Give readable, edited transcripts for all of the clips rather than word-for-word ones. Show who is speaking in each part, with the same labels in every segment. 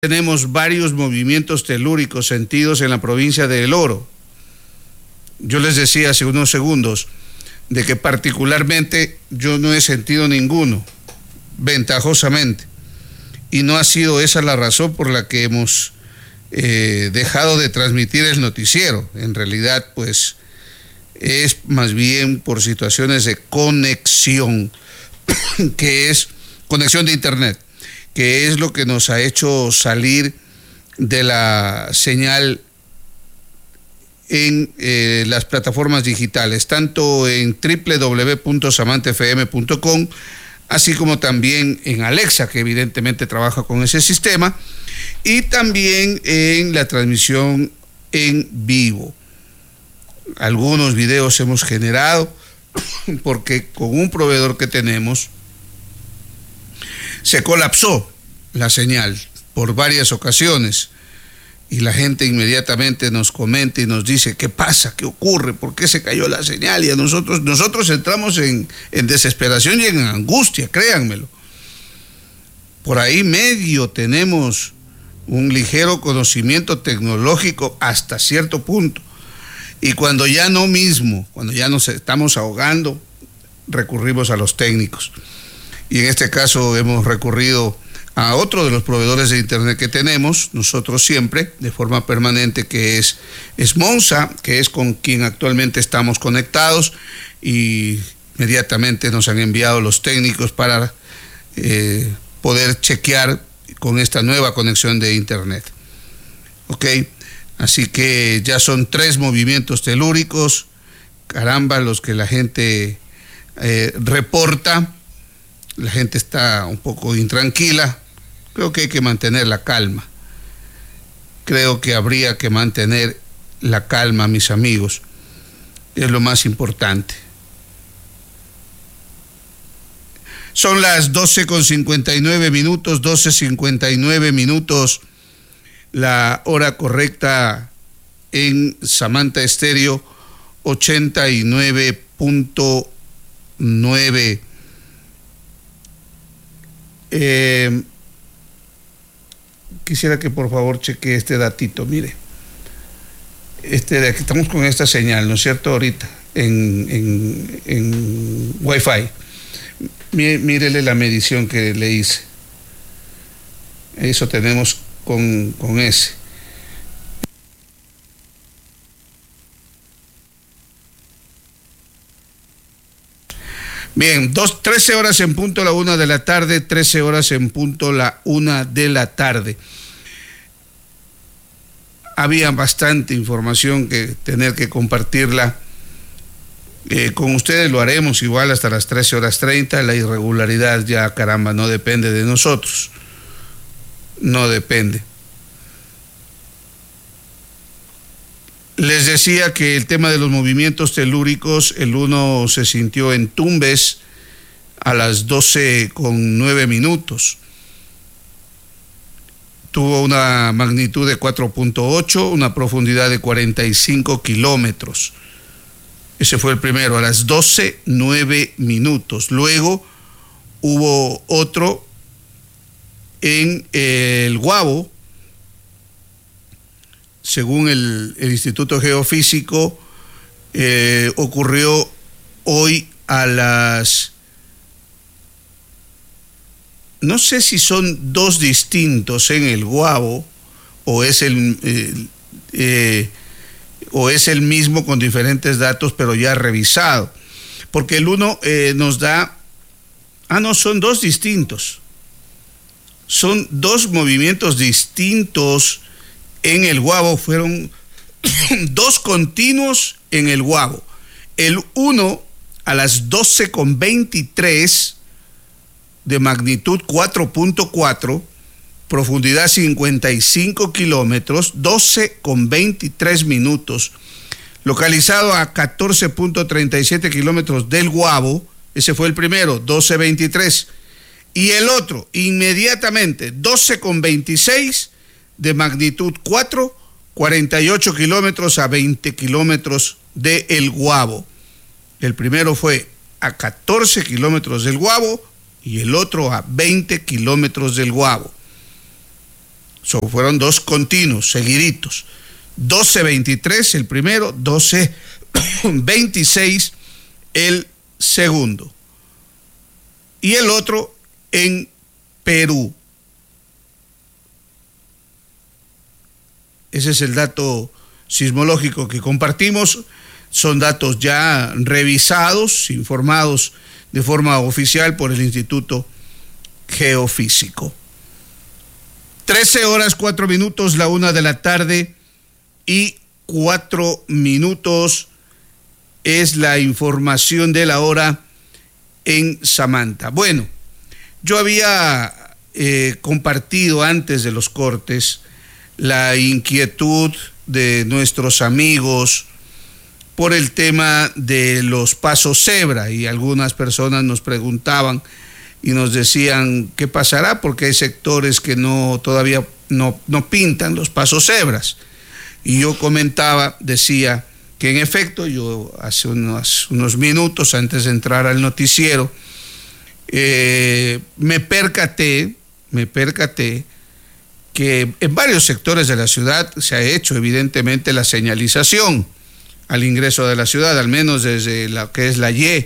Speaker 1: tenemos varios movimientos telúricos sentidos en la provincia de El Oro. Yo les decía hace unos segundos de que particularmente yo no he sentido ninguno, ventajosamente, y no ha sido esa la razón por la que hemos dejado de transmitir el noticiero. En realidad, pues, es más bien por situaciones de conexión, que es conexión de internet, que es lo que nos ha hecho salir de la señal en las plataformas digitales, tanto en www.samantefm.com, así como también en Alexa, que evidentemente trabaja con ese sistema, y también en la transmisión en vivo. Algunos videos hemos generado porque con un proveedor que tenemos se colapsó la señal por varias ocasiones y la gente inmediatamente nos comenta y nos dice qué pasa, qué ocurre, por qué se cayó la señal, y a nosotros entramos en desesperación y en angustia, créanmelo. Por ahí medio tenemos un ligero conocimiento tecnológico hasta cierto punto, y cuando ya nos estamos ahogando, recurrimos a los técnicos. Y en este caso hemos recurrido a otro de los proveedores de internet que tenemos, nosotros siempre, de forma permanente, que es Monza, que es con quien actualmente estamos conectados, y inmediatamente nos han enviado los técnicos para poder chequear con esta nueva conexión de internet. ¿Ok? Así que ya son 3 movimientos telúricos, caramba, los que la gente reporta. La gente está un poco intranquila. Creo que hay que mantener la calma. Creo que habría que mantener la calma, mis amigos. Es lo más importante. Son las 12:59 minutos, 12:59 minutos, la hora correcta en Samantha Estéreo 89.9. Quisiera que por favor cheque este datito, mire. De aquí estamos con esta señal, ¿no es cierto? Ahorita en Wi-Fi. Mírele la medición que le hice. Eso tenemos con ese. Bien, 13 horas en punto, la 1 de la tarde, 13 horas en punto, la 1 de la tarde. Había bastante información que tener que compartirla con ustedes. Lo haremos igual hasta las 13:30. La irregularidad ya, caramba, no depende de nosotros. No depende. Les decía que el tema de los movimientos telúricos, el uno se sintió en Tumbes a las 12:09 minutos. Tuvo una magnitud de 4.8, una profundidad de 45 kilómetros. Ese fue el primero, a las 12:09 minutos. Luego hubo otro en el Guabo. Según el Instituto Geofísico, ocurrió hoy a las... No sé si son 2 distintos en el Guabo o es el mismo con diferentes datos, pero ya revisado. Porque el uno nos da... no, son 2 distintos. Son 2 movimientos distintos en el Guabo. Fueron 2 continuos en el Guabo. El uno a las 12:23 de magnitud 4.4, profundidad 55 kilómetros, 12:23 minutos, localizado a 14.37 kilómetros del Guabo. Ese fue el primero, 12:23. Y el otro, inmediatamente, 12:26 de magnitud 4, 48 kilómetros a 20 kilómetros de El Guabo. El primero fue a 14 kilómetros del Guabo y el otro a 20 kilómetros del Guabo. Fueron dos continuos, seguiditos. 12:23 el primero, 12:26 el segundo. Y el otro en Perú. Ese es el dato sismológico que compartimos. Son datos ya revisados, informados de forma oficial por el Instituto Geofísico. 13:04, la 1:04 es la información de la hora en Samantha. Bueno, yo había compartido antes de los cortes la inquietud de nuestros amigos por el tema de los pasos cebra, y algunas personas nos preguntaban y nos decían qué pasará porque hay sectores que todavía no pintan los pasos cebras. Y yo decía que en efecto, yo hace unos minutos antes de entrar al noticiero, me percaté que en varios sectores de la ciudad se ha hecho evidentemente la señalización al ingreso de la ciudad, al menos desde lo que es la Y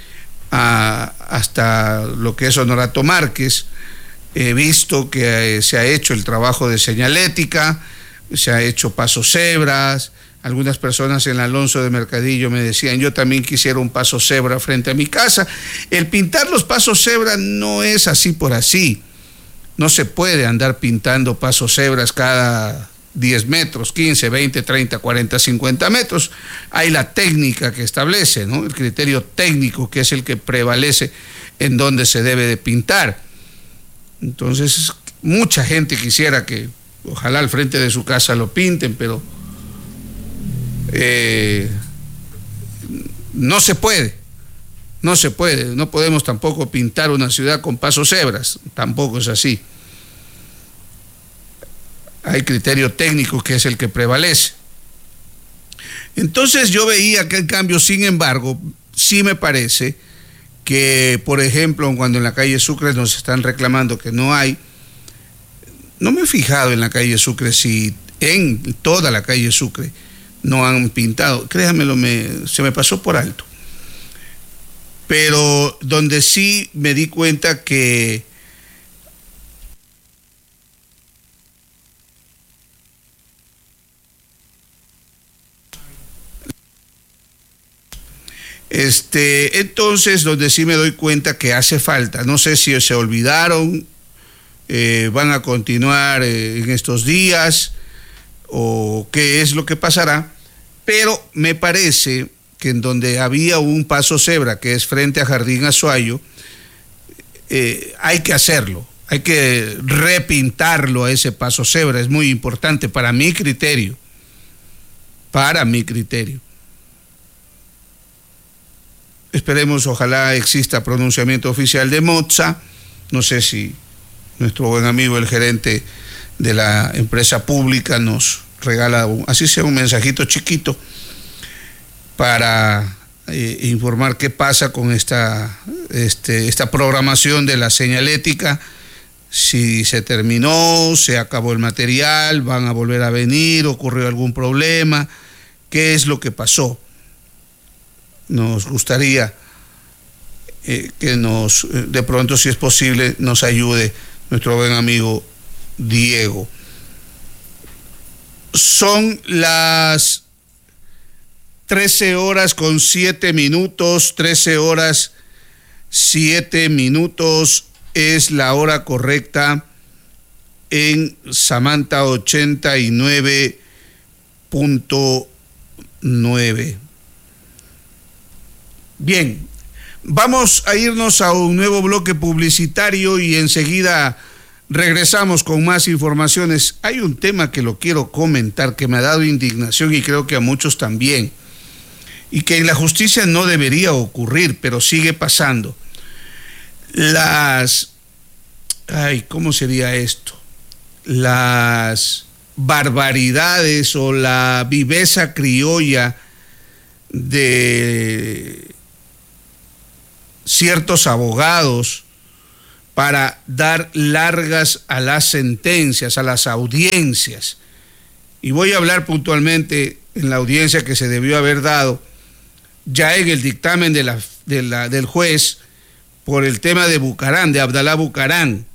Speaker 1: hasta lo que es Honorato Márquez. He visto que se ha hecho el trabajo de señalética, se ha hecho pasos cebras. Algunas personas en Alonso de Mercadillo me decían, yo también quisiera un paso cebra frente a mi casa. El pintar los pasos cebra no es así por así. No se puede andar pintando pasos cebras cada 10 metros, 15, 20, 30, 40, 50 metros. Hay la técnica que establece, ¿no? El criterio técnico, que es el que prevalece en donde se debe de pintar. Entonces, mucha gente quisiera que, ojalá al frente de su casa lo pinten, pero no se puede. No podemos tampoco pintar una ciudad con pasos cebras, tampoco es así. Hay criterio técnico que es el que prevalece. Entonces yo veía que el cambio, sin embargo, sí me parece que, por ejemplo, cuando en la calle Sucre nos están reclamando que no hay, no me he fijado en la calle Sucre si en toda la calle Sucre no han pintado, créanmelo, se me pasó por alto. Pero donde sí me di cuenta que entonces donde sí me doy cuenta que hace falta, no sé si se olvidaron, van a continuar en estos días o qué es lo que pasará, pero me parece que en donde había un paso cebra, que es frente a Jardín Azuayo, hay que hacerlo, hay que repintarlo a ese paso cebra, es muy importante para mi criterio. Esperemos, ojalá exista pronunciamiento oficial de Motza. No sé si nuestro buen amigo, el gerente de la empresa pública, nos regala, así sea un mensajito chiquito, para informar qué pasa con esta programación de la señalética, si se terminó, se acabó el material, van a volver a venir, ocurrió algún problema, qué es lo que pasó. Nos gustaría que de pronto, si es posible, nos ayude nuestro buen amigo Diego. Son las 13:07, 13:07 es la hora correcta en Samantha 89.9. Bien, vamos a irnos a un nuevo bloque publicitario y enseguida regresamos con más informaciones. Hay un tema que lo quiero comentar, que me ha dado indignación y creo que a muchos también, y que en la justicia no debería ocurrir, pero sigue pasando. ¿Cómo sería esto? Las barbaridades o la viveza criolla de ciertos abogados para dar largas a las sentencias, a las audiencias. Y voy a hablar puntualmente en la audiencia que se debió haber dado ya en el dictamen del juez por el tema de Bucarán, de Abdalá Bucarán,